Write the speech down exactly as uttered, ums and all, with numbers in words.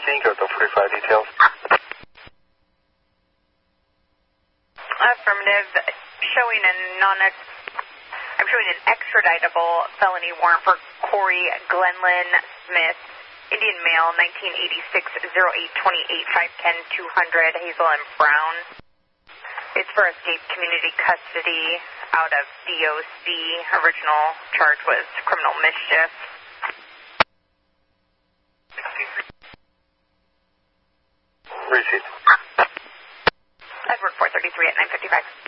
fifteen, go to forty-five details. Affirmative, showing a non I'm showing an extraditable felony warrant for Corey Glenlyn Smith, Indian male, nineteen eighty-six, oh eight twenty-eight, five ten, two hundred, Hazel M. Brown. It's for escape community custody out of D O C. Original charge was criminal mischief. Received. Edward four thirty-three at nine fifty-five.